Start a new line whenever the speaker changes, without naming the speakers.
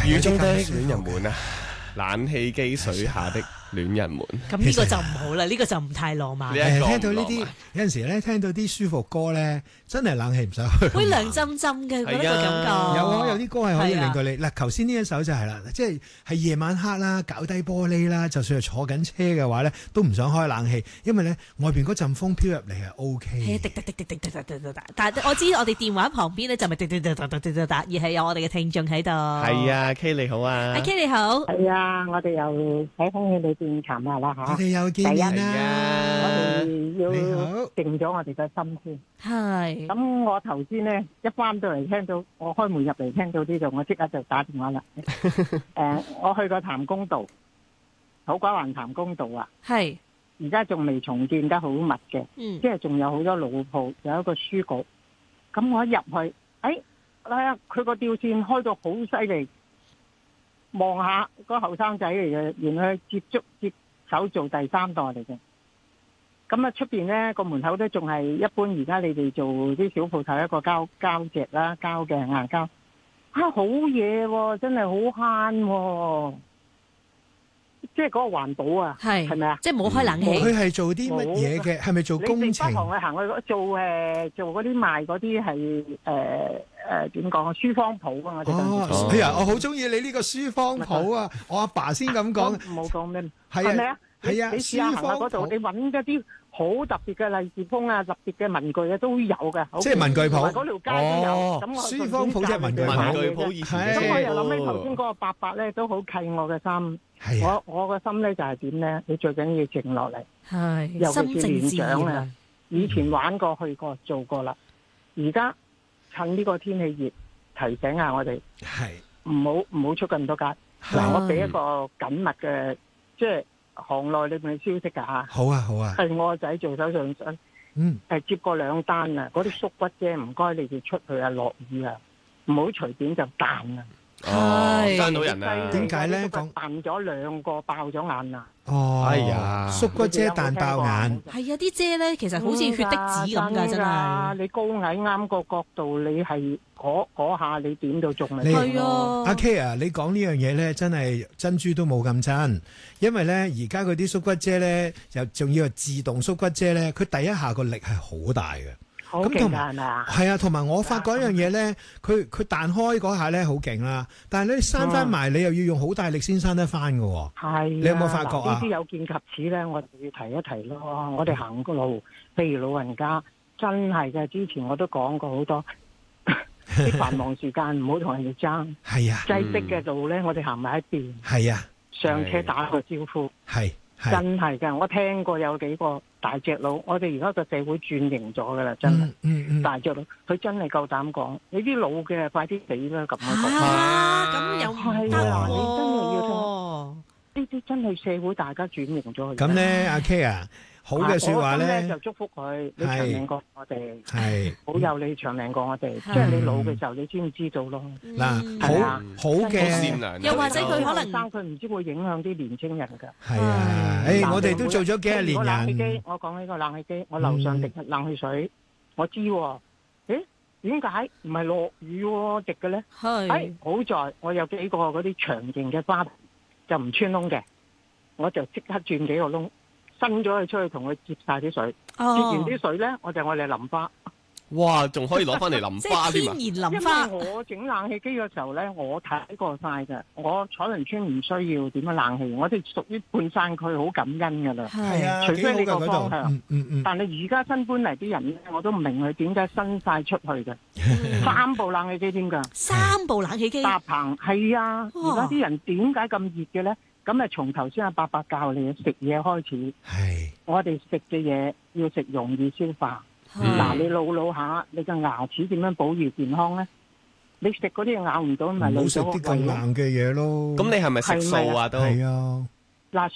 雨中的戀人們啊，冷氣機水下的戀人們。
咁呢個就唔好啦，呢個就唔太浪漫。
聽到呢啲有陣時咧，聽到啲舒服歌咧，真係冷氣唔使開，
會涼浸浸嘅嗰個感覺。
有啲歌係可以令到你嗱，頭先呢一首就係啦，即係夜晚黑啦，搞低玻璃啦，就算係坐緊車嘅話咧，都唔想開冷氣，因為咧外邊嗰陣風飄入嚟係 O K。
係滴滴滴滴滴滴滴滴，但係我知我哋電話旁邊咧就咪滴滴滴滴滴滴滴，而係有我哋嘅聽眾喺度。
係啊 ，K 你好啊，
阿 K 你好。
係啊，我哋又喺空氣裏邊談下啦嚇。
我哋又見面啦，
我哋要靜咗我哋嘅心先。
係。
咁我頭先咧一翻到嚟聽到，我開門入嚟聽到呢度，我即刻就打電話啦。我去過譚公道，土瓜灣譚公道啊。係。而家仲未重建得好密嘅，即係仲有好多老鋪，有一個書局。咁我一入去，佢個吊扇開到好犀利，望下個後生仔嚟嘅，原來接手做第三代嚟嘅。咁啊出邊咧個門口都仲係一般，而家你哋做啲小鋪頭一個膠席啦，膠嘅硬膠，好嘢喎，真係好慳喎。即係嗰個環保啊，係咪啊？
即係冇開冷氣。
佢係做啲乜嘢嘅？係咪做工程？
你哋不妨去行去做嗰啲賣嗰啲係點講啊？書坊鋪啊，我哋
哎呀，我好中意你呢個書坊鋪啊！我阿爸先咁講。
冇講咩？
係
咪啊？
係啊，
你試下行下嗰度，你揾一啲好特別嘅利是封啊、特別嘅文具啊都有嘅。
即係文具鋪。
嗰條街都有。咁我
書坊鋪即係文具
鋪以前。
咁我又諗起頭先嗰個伯伯咧，都好契我嘅心。我個心咧就係點咧？你最緊要靜落嚟。係。尤其是年長啊，以前玩過、去過、做過啦。而家趁呢個天氣熱，提醒下我哋。係。唔好出咁多街。嗱，我俾一個緊密嘅，即係行內裏面嘅消息㗎嚇。好啊，好啊。係我個仔做手上身，接過2單啊！嗰啲縮骨遮唔該你哋出去啊，落雨啊，唔好隨便就彈啊！
爭到人啊！
點解咧？講
彈咗2個，爆咗眼啊！
哎呀，
縮骨遮彈爆眼。
係啊，啲遮咧其實好似血滴子咁㗎，真係。
你高矮啱個角度，你係嗰下你點到中你？
係啊，
阿 K 啊，你講呢樣嘢咧，真係珍珠都冇咁真，因為咧而家嗰啲縮骨遮咧，又仲要係自動縮骨遮咧，佢第一下個力係好大嘅。
好勁㗎係咪啊？
係啊，同埋我發覺一樣嘢咧，佢彈開嗰下咧好勁啦，但係咧閂翻埋，你又要用好大力先閂得翻㗎喎。係。你有冇發覺啊？
呢啲有見及此咧，我哋要提一提咯。我哋行個路，譬如老人家，真係嘅。之前我都講過好多，啲繁忙時間唔好同人哋爭。係啊。擠迫嘅路咧，我哋行埋一邊。係啊。上車打個招呼。係。真係㗎，我聽過有幾個大隻佬，我哋而家個社會轉型咗㗎啦，真係。大隻佬，佢真係夠膽講，你啲老嘅快啲死啦咁樣。
咁又
係啊，你真係要聽。呢啲真係社會大家轉型咗。
咁咧，阿 K 啊。好嘅説話咧，
就祝福佢，你長命過我哋，
係
好有你長命過我哋。即係你老嘅時候，你先知道咯。
嗱，好嘅，
又或者佢可能
生佢唔知會影響啲年青人㗎。
係啊，我哋都做咗幾廿年
冷氣機，我講呢個冷氣機，我樓上滴冷氣水，我知喎。誒，點解唔係落雨喎滴嘅咧？係，好在我有幾個嗰啲長形嘅花盆就唔穿窿嘅，我就即刻轉幾個窿。伸咗佢出去同佢接晒啲水，接完啲水咧，我哋淋花。
哇，仲可以攞翻嚟淋花添啊！
天然淋花。
因為我整冷氣機嘅時候咧，我睇過晒㗎。我彩雲村唔需要點樣冷氣，我哋屬於半山區，好感恩㗎啦。
係啊，
除非你個方向。但係而家新搬嚟啲人咧，我都唔明佢點解伸晒出去嘅。3部冷氣機添㗎。
3部冷氣機。
搭棚係啊！而家啲人點解咁熱嘅咧？咁啊，從頭先阿伯伯教你食嘢開始，我哋食嘅嘢要食容易消化。嗱，你老下，你嘅牙齒點樣保護健康咧？你食嗰啲嘢咬唔到，咪老咗個胃。
唔好食啲咁硬嘅嘢咯。
咁你係咪食素啊？都係啊。